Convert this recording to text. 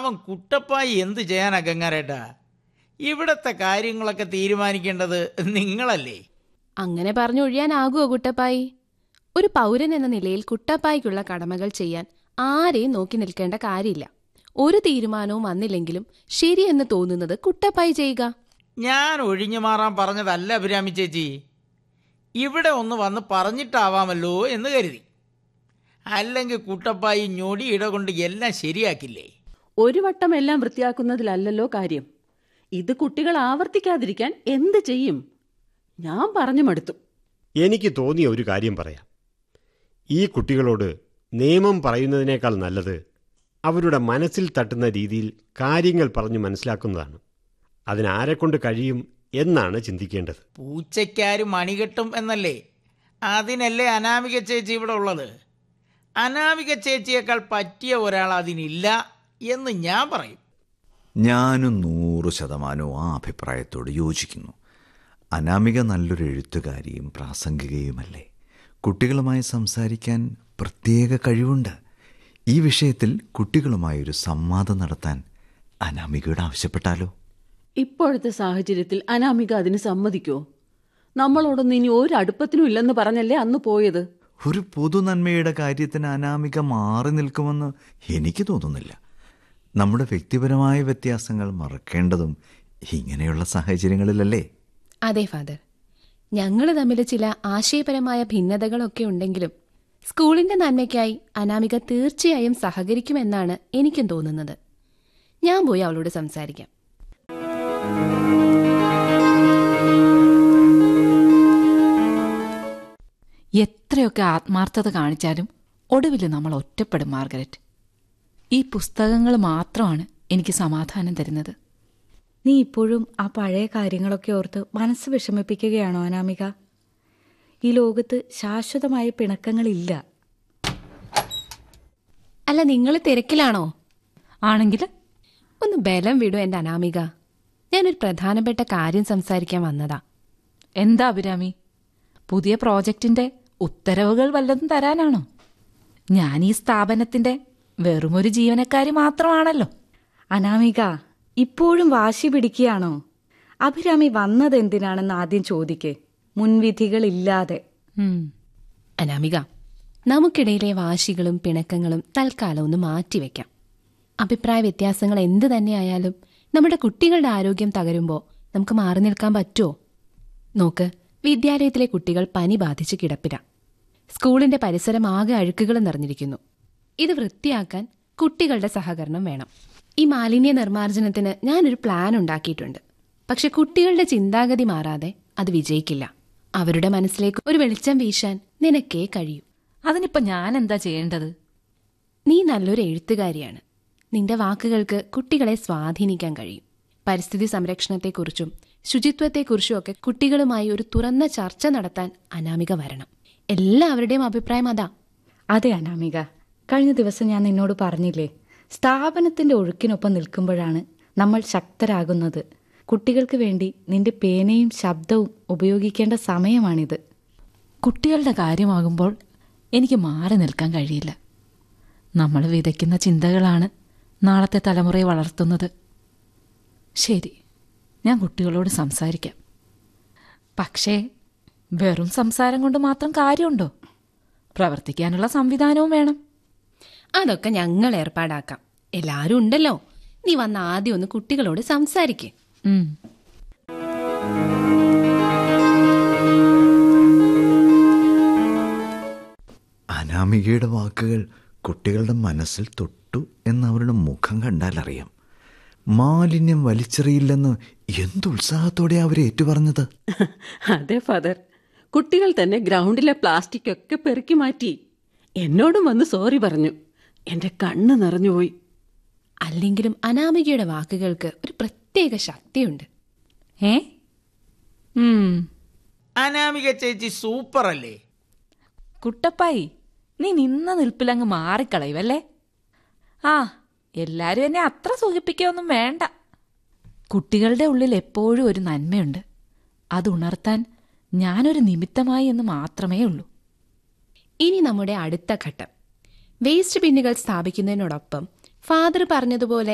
പാവം കുട്ടപ്പായി എന്ത് ചെയ്യാനാ ഗംഗാരേട്ടാ? ഇവിടത്തെ കാര്യങ്ങളൊക്കെ തീരുമാനിക്കേണ്ടത് നിങ്ങളല്ലേ? അങ്ങനെ പറഞ്ഞൊഴിയാനാകുമോ കുട്ടപ്പായി? ഒരു പൗരൻ എന്ന നിലയിൽ കുട്ടപ്പായിക്കുള്ള കടമകൾ ചെയ്യാൻ ആരെയും നോക്കി നിൽക്കേണ്ട കാര്യമില്ല. ഒരു തീരുമാനവും വന്നില്ലെങ്കിലും ശരിയെന്ന് തോന്നുന്നത് കുട്ടപ്പായി ചെയ്യുക. ഞാൻ ഒഴിഞ്ഞു മാറാൻ പറഞ്ഞതല്ല അഭിരാമി ചേച്ചി. ഇവിടെ ഒന്ന് വന്ന് പറഞ്ഞിട്ടാവാമല്ലോ എന്ന് കരുതി. അല്ലെങ്കിൽ കുട്ടപ്പായി ഞൊടിയിട കൊണ്ട് എല്ലാം ശരിയാക്കില്ലേ? ഒരു വട്ടം എല്ലാം വൃത്തിയാക്കുന്നതിലല്ലോ കാര്യം. ഇത് കുട്ടികൾ ആവർത്തിക്കാതിരിക്കാൻ എന്ത് ചെയ്യും? ഞാൻ പറഞ്ഞു മടുത്തു. എനിക്ക് തോന്നിയ ഒരു കാര്യം പറയാം. ഈ കുട്ടികളോട് നിയമം പറയുന്നതിനേക്കാൾ നല്ലത് അവരുടെ മനസ്സിൽ തട്ടുന്ന രീതിയിൽ കാര്യങ്ങൾ പറഞ്ഞു മനസ്സിലാക്കുന്നതാണ്. അതിനാരെക്കൊണ്ട് കഴിയും എന്നാണ് ചിന്തിക്കേണ്ടത്. പൂച്ചയ്ക്കാരും മണികെട്ടും എന്നല്ലേ? അതിനല്ലേ അനാമിക ചേച്ചി ഇവിടെ ഉള്ളത്. അനാമിക ചേച്ചിയേക്കാൾ പറ്റിയ ഒരാൾ അതിനില്ല എന്ന് ഞാൻ പറയും. ഞാനും 100% ആ അഭിപ്രായത്തോട് യോജിക്കുന്നു. അനാമിക നല്ലൊരു എഴുത്തുകാരിയും പ്രാസംഗികയുമല്ലേ. കുട്ടികളുമായി സംസാരിക്കാൻ പ്രത്യേക കഴിവുണ്ട്. ഈ വിഷയത്തിൽ കുട്ടികളുമായൊരു സംവാദം നടത്താൻ അനാമികയോട് ആവശ്യപ്പെട്ടാലോ? ഇപ്പോഴത്തെ സാഹചര്യത്തിൽ അനാമിക അതിന് സമ്മതിക്കോ? നമ്മളോടൊന്നും ഇനി ഒരു അടുപ്പത്തിനും ഇല്ലെന്ന് പറഞ്ഞല്ലേ അന്ന് പോയത്. ഒരു പൊതു നന്മയുടെ കാര്യത്തിന് അനാമിക മാറി നിൽക്കുമെന്ന് എനിക്ക് തോന്നുന്നില്ല. നമ്മുടെ വ്യക്തിപരമായ വ്യത്യാസങ്ങൾ മറക്കേണ്ടതും ഇങ്ങനെയുള്ള സാഹചര്യങ്ങളിലല്ലേ? അതെ ഫാദർ, ഞങ്ങൾ തമ്മിൽ ചില ആശയപരമായ ഭിന്നതകളൊക്കെ ഉണ്ടെങ്കിലും സ്കൂളിന്റെ നന്മയ്ക്കായി അനാമിക തീർച്ചയായും സഹകരിക്കുമെന്നാണ് എനിക്കും തോന്നുന്നത്. ഞാൻ പോയി അവളോട് സംസാരിക്കാം. എത്രയൊക്കെ ആത്മാർത്ഥത കാണിച്ചാലും ഒടുവിൽ നമ്മൾ ഒറ്റപ്പെടും മാർഗരറ്റ്. ഈ പുസ്തകങ്ങൾ മാത്രമാണ് എനിക്ക് സമാധാനം തരുന്നത്. നീ ഇപ്പോഴും ആ പഴയ കാര്യങ്ങളൊക്കെ ഓർത്ത് മനസ്സ് വിഷമിപ്പിക്കുകയാണോ അനാമിക? ഈ ലോകത്ത് ശാശ്വതമായ പിണക്കങ്ങളില്ല. അല്ല, നിങ്ങൾ തിരക്കിലാണോ? ആണെങ്കിൽ ഒന്ന് ബലം വിടൂ എൻ്റെ അനാമിക. ഞാനൊരു പ്രധാനപ്പെട്ട കാര്യം സംസാരിക്കാൻ വന്നതാ. എന്താ അഭിരാമി? പുതിയ പ്രോജക്റ്റിന്റെ ഉത്തരവുകൾ വല്ലതും തരാനാണോ? ഞാൻ ഈ സ്ഥാപനത്തിന്റെ വെറുമൊരു ജീവനക്കാരി മാത്രമാണല്ലോ. അനാമിക, ഇപ്പോഴും വാശി പിടിക്കുകയാണോ? അഭിരാമി വന്നത് എന്തിനാണെന്ന് ആദ്യം ചോദിക്കേ, മുൻവിധികളില്ലാതെ. അനാമിക, നമുക്കിടയിലെ വാശികളും പിണക്കങ്ങളും തൽക്കാലം ഒന്ന് മാറ്റിവെക്കാം. അഭിപ്രായ വ്യത്യാസങ്ങൾ എന്ത് തന്നെയായാലും നമ്മുടെ കുട്ടികളുടെ ആരോഗ്യം തകരുമ്പോൾ നമുക്ക് മാറി നിൽക്കാൻ പറ്റുമോ? നോക്ക്, വിദ്യാലയത്തിലെ കുട്ടികൾ പനി ബാധിച്ച് കിടപ്പില. സ്കൂളിന്റെ പരിസരം ആകെ അഴുക്കുകൾ നിറഞ്ഞിരിക്കുന്നു. ഇത് വൃത്തിയാക്കാൻ കുട്ടികളുടെ സഹകരണം വേണം. ഈ മാലിന്യ നിർമ്മാർജ്ജനത്തിന് ഞാനൊരു പ്ലാൻ ഉണ്ടാക്കിയിട്ടുണ്ട്. പക്ഷെ കുട്ടികളുടെ ചിന്താഗതി മാറാതെ അത് വിജയിക്കില്ല. അവരുടെ മനസ്സിലേക്ക് ഒരു വെളിച്ചം വീശാൻ നിനക്കേ കഴിയൂ. അതിനിപ്പോ ഞാൻ എന്താ ചെയ്യേണ്ടത്? നീ നല്ലൊരു എഴുത്തുകാരിയാണ്. നിന്റെ വാക്കുകൾക്ക് കുട്ടികളെ സ്വാധീനിക്കാൻ കഴിയും. പരിസ്ഥിതി സംരക്ഷണത്തെക്കുറിച്ചും ശുചിത്വത്തെക്കുറിച്ചും ഒക്കെ കുട്ടികളുമായി ഒരു തുറന്ന ചർച്ച നടത്താൻ അനാമിക വരണം. എല്ലാവരുടെയും അഭിപ്രായം അതാ. അതെ അനാമിക, കഴിഞ്ഞ ദിവസം ഞാൻ നിന്നോട് പറഞ്ഞില്ലേ, സ്ഥാപനത്തിന്റെ ഒഴുക്കിനൊപ്പം നിൽക്കുമ്പോഴാണ് നമ്മൾ ശക്തരാകുന്നത്. കുട്ടികൾക്ക് വേണ്ടി നിന്റെ പേനയും ശബ്ദവും ഉപയോഗിക്കേണ്ട സമയമാണിത്. കുട്ടികളുടെ കാര്യമാകുമ്പോൾ എനിക്ക് മാറി നിൽക്കാൻ കഴിയില്ല. നമ്മൾ വിതയ്ക്കുന്ന ചിന്തകളാണ് നാളത്തെ തലമുറയെ വളർത്തുന്നത്. ശരി, ഞാൻ കുട്ടികളോട് സംസാരിക്കാം. പക്ഷേ വെറും സംസാരം കൊണ്ട് മാത്രം കാര്യമുണ്ടോ? പ്രവർത്തിക്കാനുള്ള സംവിധാനവും വേണം. അതൊക്കെ ഞങ്ങൾ ഏർപ്പാടാക്കാം. എല്ലാരും ഉണ്ടല്ലോ. നീ വന്ന ആദ്യം ഒന്ന് കുട്ടികളോട് സംസാരിക്കേ. അനാമികയുടെ വാക്കുകൾ കുട്ടികളുടെ മനസ്സിൽ തൊട്ടു എന്നവരുടെ മുഖം കണ്ടാൽ അറിയാം. മാലിന്യം വലിച്ചെറിയില്ലെന്ന് എന്തുത്സാഹത്തോടെ അവർ ഏറ്റുപറഞ്ഞത്. അതെ ഫാദർ, കുട്ടികൾ തന്നെ ഗ്രൗണ്ടിലെ പ്ലാസ്റ്റിക് ഒക്കെ പെറുക്കി മാറ്റി. എന്നോടും വന്ന് സോറി പറഞ്ഞു. എന്റെ കണ്ണ് നിറഞ്ഞുപോയി. അല്ലെങ്കിലും അനാമികയുടെ വാക്കുകൾക്ക് ഒരു പ്രത്യേക ശക്തിയുണ്ട്. അനാമിക ചേച്ചി സൂപ്പർ അല്ലേ? കുട്ടപ്പായി, നീ നിന്ന നിൽപ്പിലങ്ങ് മാറിക്കളയുമല്ലേ? എല്ലാരും എന്നെ അത്ര സൂചിപ്പിക്കൊന്നും വേണ്ട. കുട്ടികളുടെ ഉള്ളിൽ എപ്പോഴും ഒരു നന്മയുണ്ട്. അത് ഉണർത്താൻ ഞാനൊരു നിമിത്തമായി എന്ന് മാത്രമേ ഉള്ളൂ. ഇനി നമ്മുടെ അടുത്ത ഘട്ടം വേസ്റ്റ് ബിന്നുകൾ സ്ഥാപിക്കുന്നതിനോടൊപ്പം ഫാദർ പറഞ്ഞതുപോലെ